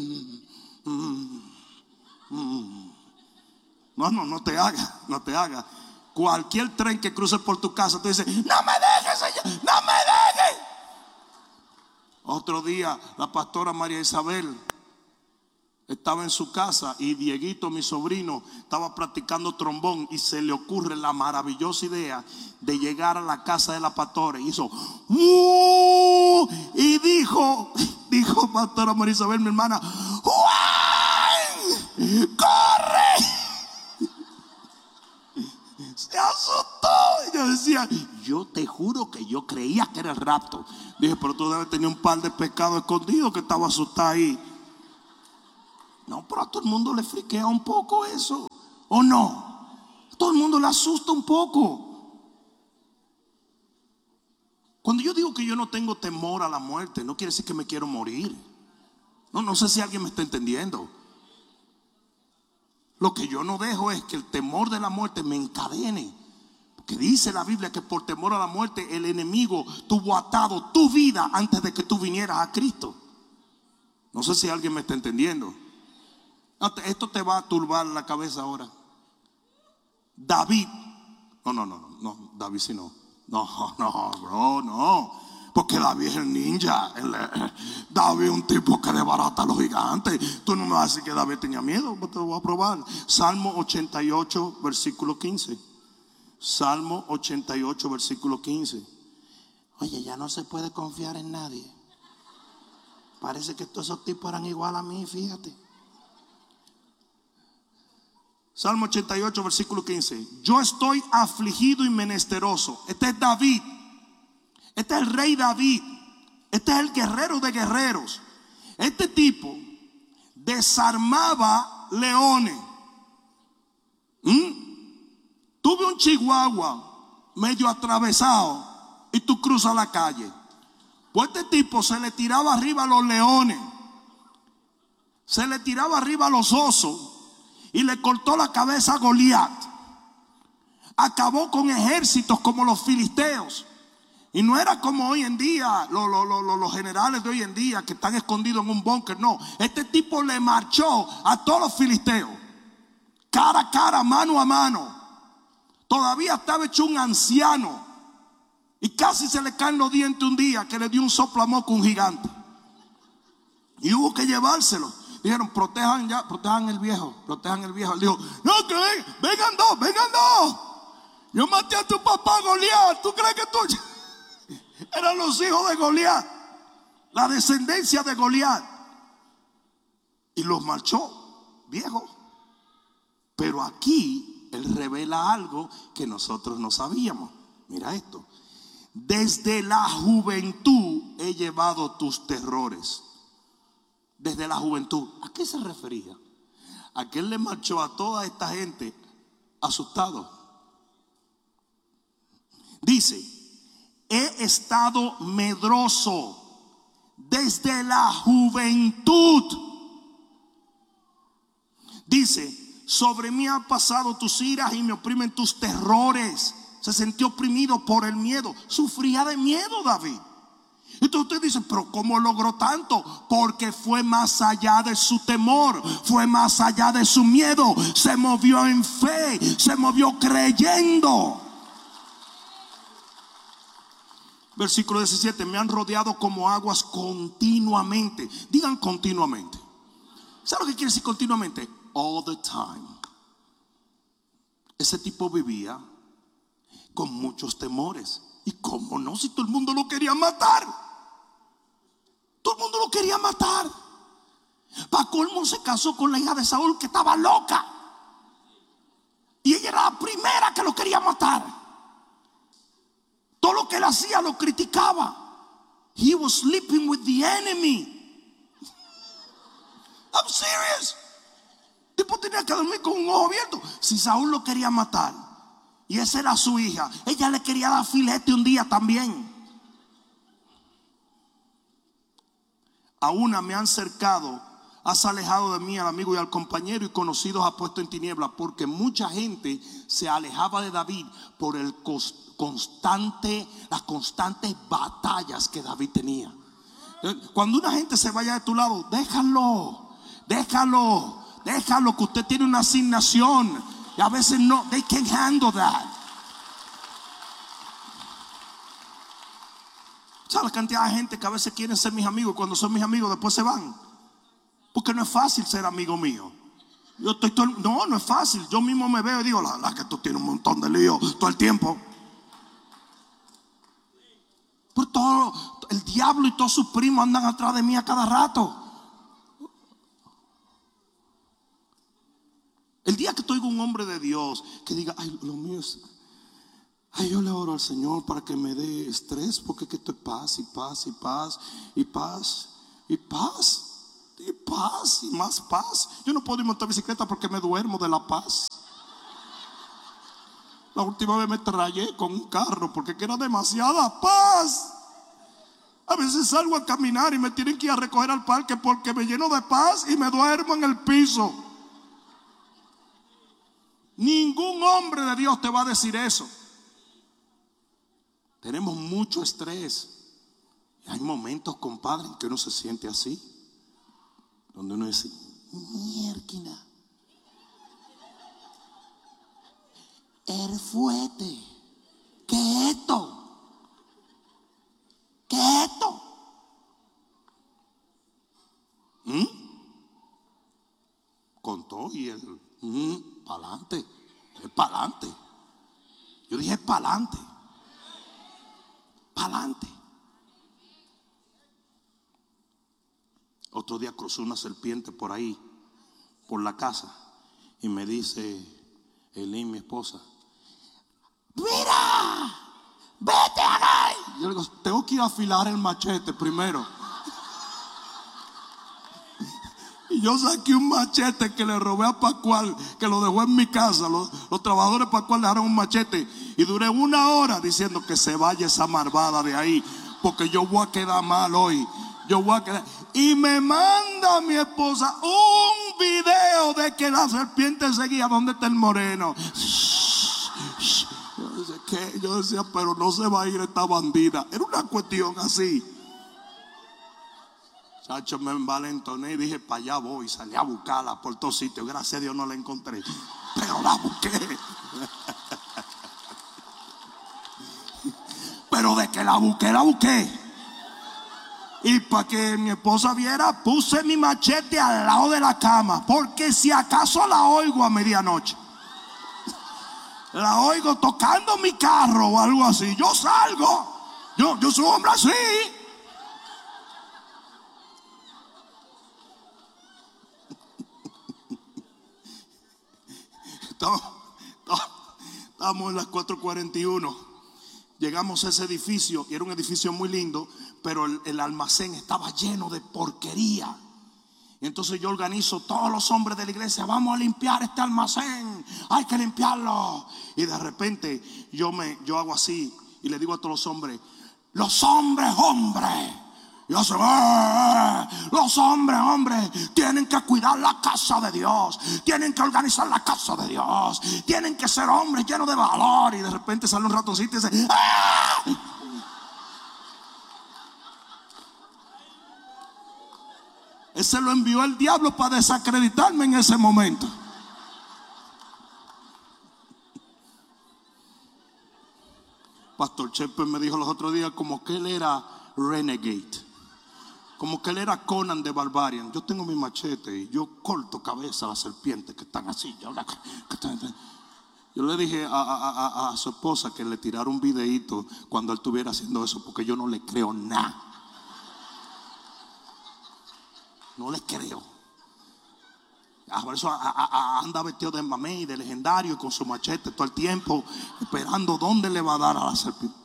Speaker 4: No te hagas. Cualquier tren que cruce por tu casa, tú dices: no me dejes, Señor, no me dejes. Otro día, la pastora María Isabel estaba en su casa y Dieguito, mi sobrino, estaba practicando trombón y se le ocurre la maravillosa idea de llegar a la casa de la pastora. Y hizo ¡uh! Y dijo pastora María Isabel, mi hermana, ¡Juan! ¡Corre! Se asustó. Y yo decía, yo te juro que yo creía que era el rapto. Dije, pero tú debes tener un par de pescados escondidos que estaba asustado ahí. No, pero a todo el mundo le friquea un poco eso, ¿o no? A todo el mundo le asusta un poco. Cuando yo digo que yo no tengo temor a la muerte, no quiere decir que me quiero morir. No sé si alguien me está entendiendo. Lo que yo no dejo es que el temor de la muerte me encadene. Porque dice la Biblia que por temor a la muerte el enemigo tuvo atado tu vida antes de que tú vinieras a Cristo. No sé si alguien me está entendiendo. Esto te va a turbar la cabeza ahora. David. No, David sí no. No, bro, no. Porque David es el ninja. David es un tipo que desbarata a los gigantes. Tú no me vas a decir que David tenía miedo. Pues te lo voy a probar. Salmo 88, versículo 15. Salmo 88, versículo 15. Oye, ya no se puede confiar en nadie. Parece que todos esos tipos eran igual a mí, fíjate. Salmo 88, versículo 15. Yo estoy afligido y menesteroso. Este es David. Este es el rey David. Este es el guerrero de guerreros. Este tipo desarmaba leones. Tuve un chihuahua medio atravesado y tú cruzas la calle. Pues este tipo se le tiraba arriba a los leones, se le tiraba arriba a los osos y le cortó la cabeza a Goliat. Acabó con ejércitos como los filisteos. Y no era como hoy en día, los generales de hoy en día que están escondidos en un búnker. No, este tipo le marchó a todos los filisteos, cara a cara, mano a mano. Todavía estaba hecho un anciano y casi se le caen los dientes un día que le dio un soplamoco a un gigante. Y hubo que llevárselo. Dijeron, protejan el viejo. Él dijo, no, que vengan dos. Yo maté a tu papá Goliat. ¿Tú crees que tú? Eran los hijos de Goliat, la descendencia de Goliat. Y los marchó, viejo. Pero aquí él revela algo que nosotros no sabíamos. Mira esto. Desde la juventud he llevado tus terrores. Desde la juventud. ¿A qué se refería? A que él le marchó a toda esta gente asustado. Dice, he estado medroso desde la juventud. Dice, sobre mí han pasado tus iras y me oprimen tus terrores. Se sintió oprimido por el miedo. Sufría de miedo David. Entonces usted dice, pero ¿cómo logró tanto? Porque fue más allá de su temor, fue más allá de su miedo. Se movió en fe, se movió creyendo. Versículo 17, me han rodeado como aguas continuamente. Digan continuamente. ¿Sabe lo que quiere decir continuamente? All the time. Ese tipo vivía con muchos temores. ¿Y cómo no? Si todo el mundo lo quería matar. Todo el mundo lo quería matar. Para colmo se casó con la hija de Saúl, que estaba loca. Y ella era la primera que lo quería matar. Todo lo que él hacía lo criticaba. He was sleeping with the enemy. I'm serious. El tipo tenía que dormir con un ojo abierto. Si Saúl lo quería matar y esa era su hija, ella le quería dar filete un día también. A una me han cercado, has alejado de mí al amigo y al compañero, y conocidos has puesto en tinieblas. Porque mucha gente se alejaba de David por las constantes batallas que David tenía. Cuando una gente se vaya de tu lado, déjalo, que usted tiene una asignación. Y a veces no, they can't handle that. ¿Sabes la cantidad de gente que a veces quieren ser mis amigos y cuando son mis amigos después se van? Porque no es fácil ser amigo mío. No es fácil. Yo mismo me veo y digo, la que tú tienes un montón de lío todo el tiempo. Por todo, el diablo y todos sus primos andan atrás de mí a cada rato. El día que estoy con un hombre de Dios que diga, ay, lo mío es, ay, yo le oro al Señor para que me dé estrés, porque es que esto es paz y paz y paz y paz y paz y paz y más paz. Yo no puedo ir a montar bicicleta porque me duermo de la paz. La última vez me trayé con un carro porque era demasiada paz. A veces salgo a caminar y me tienen que ir a recoger al parque porque me lleno de paz y me duermo en el piso. Ningún hombre de Dios te va a decir eso. Tenemos mucho estrés. Y hay momentos, compadre, en que uno se siente así. Donde uno dice, mierquina, eres fuerte. ¿Qué es esto? ¿Qué es esto? Con todo y el pa'lante, es pa'lante. Yo dije pa'lante. Pa'lante. Otro día cruzó una serpiente por ahí, por la casa, y me dice Elin, mi esposa, mira, vete ahí. Yo le digo, tengo que ir a afilar el machete primero. Y yo saqué un machete que le robé a Pascual, que lo dejó en mi casa. Los trabajadores de Pascual dejaron un machete. Y duré 1 hora diciendo que se vaya esa malvada de ahí, porque yo voy a quedar mal hoy. Yo voy a quedar. Y me manda mi esposa un video de que la serpiente seguía. ¿Dónde está el moreno? Yo decía, pero no se va a ir esta bandida. Era una cuestión así. Chacho, me envalentoné y dije, para allá voy. Salí a buscarla por todos sitios. Gracias a Dios no la encontré, pero la busqué. Pero de que la busqué. Y para que mi esposa viera, puse mi machete al lado de la cama, porque si acaso la oigo a medianoche, la oigo tocando mi carro o algo así, yo salgo. Yo soy un hombre así. Estábamos en las 4:41. Llegamos a ese edificio y era un edificio muy lindo, pero el almacén estaba lleno de porquería. Y entonces yo organizo todos los hombres de la iglesia, vamos a limpiar este almacén, hay que limpiarlo. Y de repente yo hago así y le digo a todos los hombres, hombres. Y hacen, los hombres tienen que cuidar la casa de Dios, tienen que organizar la casa de Dios, tienen que ser hombres llenos de valor. Y de repente sale un ratoncito y dice, ¡ah! Ese lo envió el diablo para desacreditarme en ese momento. Pastor Chepe me dijo los otros días como que él era renegade, como que él era Conan de Barbarian. Yo tengo mi machete y yo corto cabeza a las serpientes que están así. Yo le dije a su esposa que le tirara un videíto cuando él estuviera haciendo eso, porque yo no le creo nada. No le creo. Por eso anda vestido de mamey, de legendario, y con su machete todo el tiempo, esperando dónde le va a dar a la serpiente.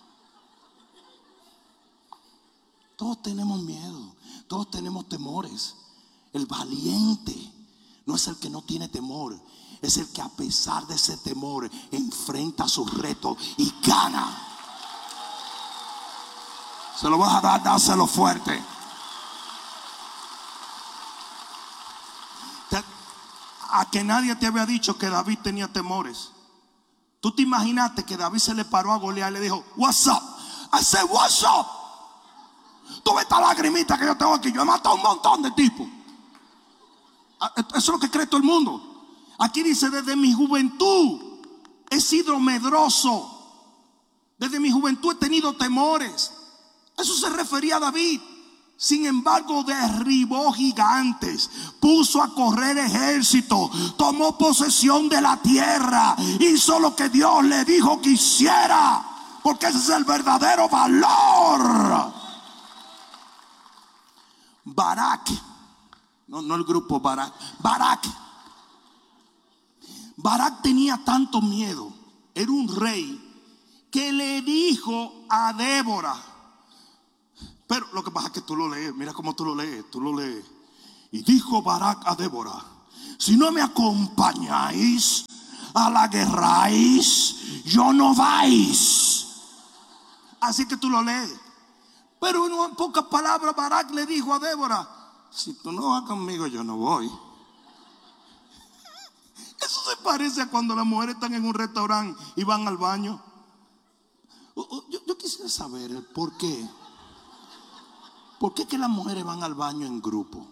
Speaker 4: Todos tenemos miedo, todos tenemos temores. El valiente no es el que no tiene temor, es el que a pesar de ese temor enfrenta sus retos y gana. Se lo vas a dar, dáselo fuerte. A que nadie te había dicho que David tenía temores. Tú te imaginaste que David se le paró a Goliat y le dijo, what's up? I said, what's up? Tú ves esta lagrimita que yo tengo aquí. Yo he matado un montón de tipos. Eso es lo que cree todo el mundo. Aquí dice, desde mi juventud he sido medroso. Desde mi juventud he tenido temores. Eso se refería a David. sin embargo, derribó gigantes, puso a correr ejércitos, tomó posesión de la tierra, hizo lo que Dios le dijo que hiciera, porque ese es el verdadero valor. Barak, no el grupo Barak, Barak tenía tanto miedo, era un rey, que le dijo a Débora. Pero lo que pasa es que tú lo lees, mira cómo tú lo lees. Y dijo Barak a Débora: si no me acompañáis a la guerráis, yo no vais. Así que tú lo lees. Pero en pocas palabras Barak le dijo a Débora: si tú no vas conmigo, yo no voy. Eso se parece a cuando las mujeres están en un restaurante y van al baño. Yo quisiera saber el por qué. ¿Por qué que las mujeres van al baño en grupo?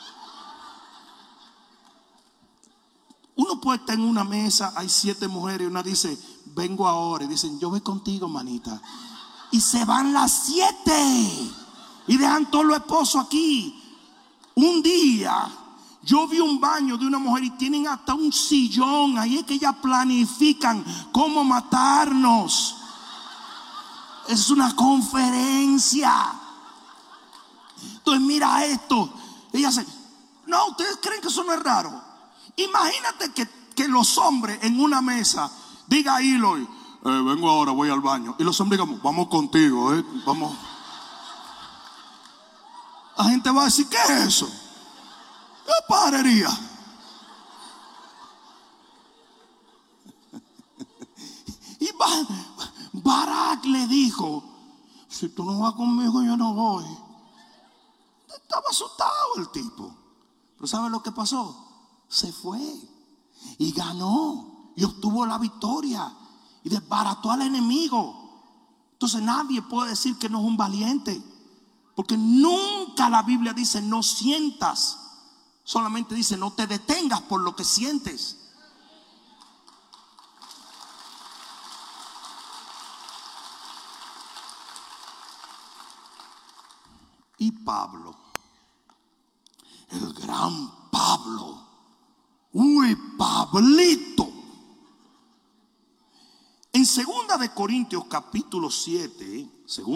Speaker 4: Uno puede estar en una mesa, hay 7 mujeres, y una dice: vengo ahora, y dicen: yo voy contigo, manita. Y se van las 7 y dejan todos los esposos aquí. Un día yo vi un baño de una mujer y tienen hasta un sillón. Ahí es que ellas planifican cómo matarnos. Es una conferencia. Entonces mira esto. Ella dice: no, ustedes creen que eso no es raro. Imagínate que los hombres en una mesa diga a Eloy: vengo ahora, voy al baño. Y los hombres digan: vamos contigo, vamos. La gente va a decir: ¿qué es eso? ¿Qué parería? Y Barak le dijo: si tú no vas conmigo, yo no voy. Estaba asustado el tipo. Pero ¿sabes lo que pasó? Se fue y ganó y obtuvo la victoria y desbarató al enemigo. Entonces nadie puede decir que no es un valiente, porque nunca la Biblia dice no sientas, solamente dice no te detengas por lo que sientes. Y Pablo, el gran Pablo, uy, Pablito, en 2 de Corintios capítulo 7,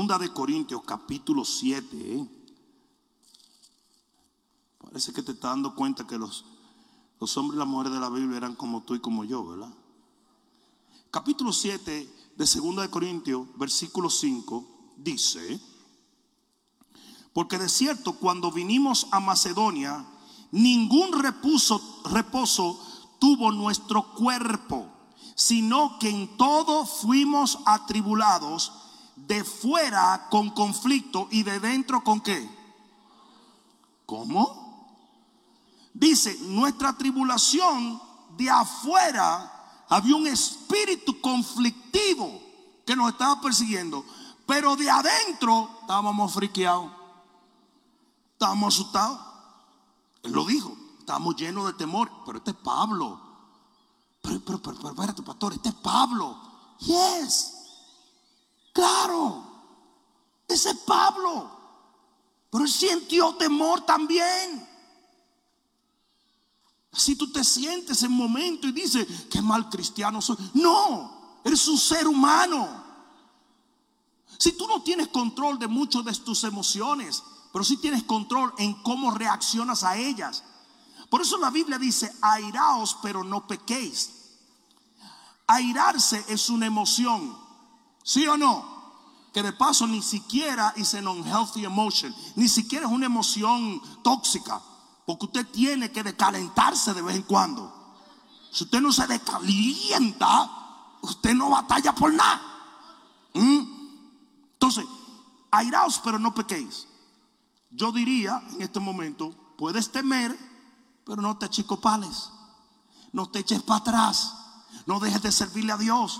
Speaker 4: parece que te estás dando cuenta que los hombres y las mujeres de la Biblia eran como tú y como yo, ¿verdad? Capítulo 7 de 2 de Corintios, versículo 5, dice: porque de cierto, cuando vinimos a Macedonia, ningún reposo tuvo nuestro cuerpo, sino que en todo fuimos atribulados, de fuera con conflicto y de dentro con ¿qué? ¿Cómo? Dice, nuestra tribulación de afuera, había un espíritu conflictivo que nos estaba persiguiendo, pero de adentro estábamos friqueados, estábamos asustados. Él lo dijo, estábamos llenos de temor. Pero este es Pablo. Pero espérate, pastor, este es Pablo. Yes, claro, ese es Pablo. Pero él sintió temor también. Así tú te sientes en momento y dices: qué mal cristiano soy. No, eres un ser humano. Si tú no tienes control de muchas de tus emociones, pero sí tienes control en cómo reaccionas a ellas. Por eso la Biblia dice: airaos pero no pequéis. Airarse es una emoción, ¿sí o no? Que de paso ni siquiera es an unhealthy emotion, ni siquiera es una emoción tóxica, porque usted tiene que decalentarse de vez en cuando. Si usted no se decalienta, usted no batalla por nada. Entonces, airaos pero no pequéis. Yo diría en este momento: puedes temer, pero no te achicopales, no te eches para atrás, no dejes de servirle a Dios.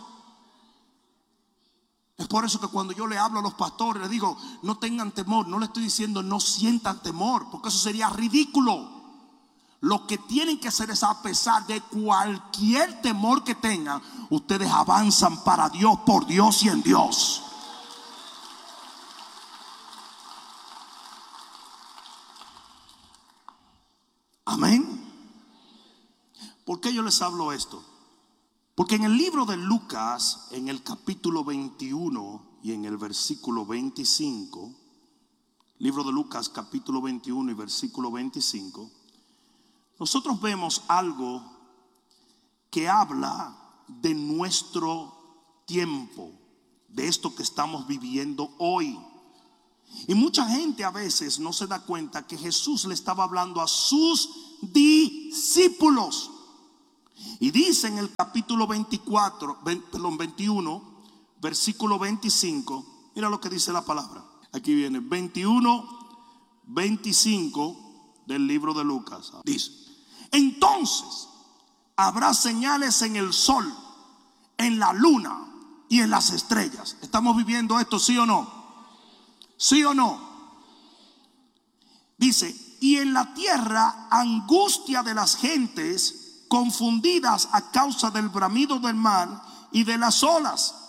Speaker 4: Es por eso que cuando yo le hablo a los pastores, les digo: no tengan temor. No le estoy diciendo no sientan temor, porque eso sería ridículo. Lo que tienen que hacer es, a pesar de cualquier temor que tengan, ustedes avanzan para Dios, por Dios y en Dios. Amén. ¿Por qué yo les hablo esto? Porque en el libro de Lucas, en el capítulo 21 y en el versículo 25, libro de Lucas capítulo 21 y versículo 25, nosotros vemos algo que habla de nuestro tiempo, de esto que estamos viviendo hoy. Y mucha gente a veces no se da cuenta que Jesús le estaba hablando a sus discípulos. Y dice en el capítulo 21, versículo 25, mira lo que dice la palabra. Aquí viene 21, 25 del libro de Lucas. Dice: entonces habrá señales en el sol, en la luna y en las estrellas. ¿Estamos viviendo esto, sí o no? ¿Sí o no? Dice: y en la tierra angustia de las gentes, confundidas a causa del bramido del mar y de las olas.